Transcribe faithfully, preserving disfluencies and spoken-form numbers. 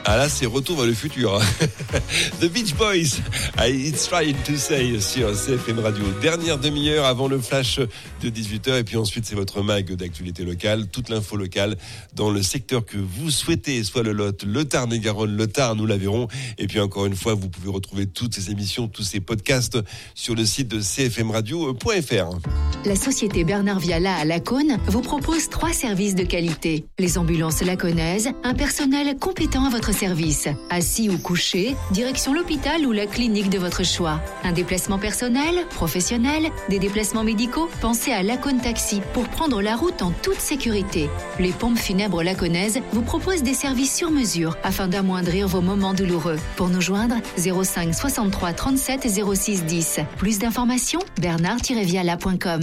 Ah là, c'est retour vers le futur. Hein. The Beach Boys, It's Trying to Say sur C F M Radio. Dernière demi-heure avant le flash de dix-huit heures. Et puis ensuite, c'est votre mag d'actualité locale. Toute l'info locale dans le secteur que vous souhaitez, soit le Lot, le Tarn-et-Garonne, le Tarn, nous la verrons. Et puis encore une fois, vous pouvez retrouver toutes ces émissions, tous ces podcasts sur le site de c f m radio point f r. La société Bernard Viala à Lacaune vous propose trois services de qualité. Les ambulances laconnaises, un personnel compétent à votre service. Assis ou couché, direction l'hôpital ou la clinique de votre choix. Un déplacement personnel, professionnel, des déplacements médicaux, pensez à Lacaune Taxi pour prendre la route en toute sécurité. Les pompes funèbres laconnaises vous proposent des services sur mesure afin d'amoindrir vos moments douloureux. Pour nous joindre, zéro cinq soixante-trois trente-sept zéro six dix. Plus d'informations, bernard tiret viala point com.